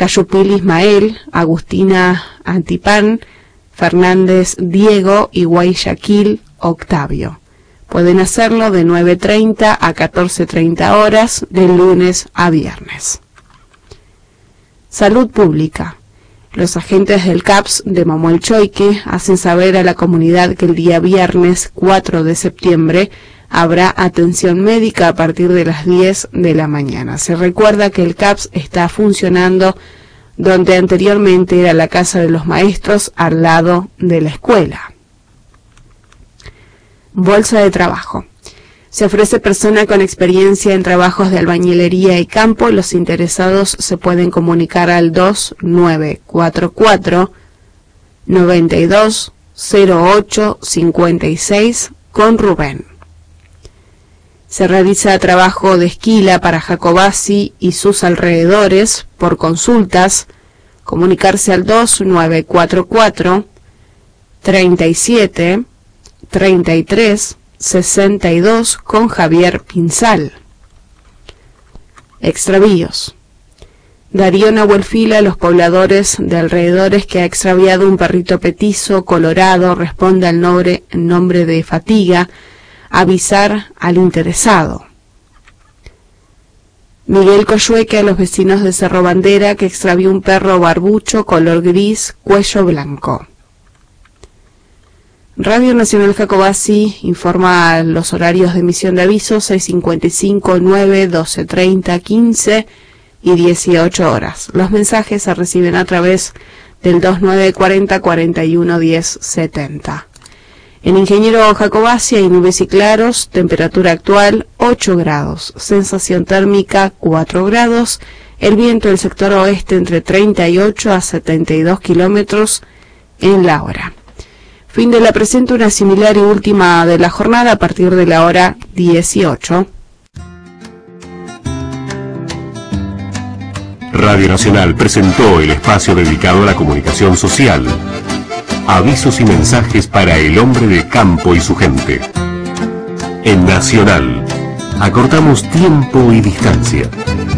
Cayupil Ismael, Agustina Antipán, Fernández Diego y Guayaquil Octavio. Pueden hacerlo de 9:30 a 14:30 horas, de lunes a viernes. Salud Pública. Los agentes del CAPS de Mamuelchoique hacen saber a la comunidad que el día viernes 4 de septiembre habrá atención médica a partir de las 10 de la mañana. Se recuerda que el CAPS está funcionando donde anteriormente era la Casa de los Maestros, al lado de la escuela. Bolsa de trabajo. Se ofrece persona con experiencia en trabajos de albañilería y campo. Los interesados se pueden comunicar al 2944 920856 con Rubén. Se realiza trabajo de esquila para Jacobasi y sus alrededores. Por consultas, comunicarse al 2944 37 33 62 con Javier Pinzal. Extravíos. Darío Nahuelfila a los pobladores de alrededores que ha extraviado un perrito petizo colorado, responde al nombre de Fatiga, avisar al interesado. Miguel Coyhueque a los vecinos de Cerro Bandera que extravió un perro barbucho color gris, cuello blanco. Radio Nacional Jacobasi informa los horarios de emisión de avisos: 6:55, 9, 12:30, 15 y 18 horas. Los mensajes se reciben a través del 2940 41 10 70. En Ingeniero Jacobasi hay nubes y claros, temperatura actual 8 grados, sensación térmica 4 grados, el viento del sector oeste entre 38 a 72 kilómetros en la hora. Fin de la presente, una similar y última de la jornada a partir de la hora 18. Radio Nacional presentó el espacio dedicado a la comunicación social. Avisos y mensajes para el hombre de campo y su gente. En Nacional, acortamos tiempo y distancia.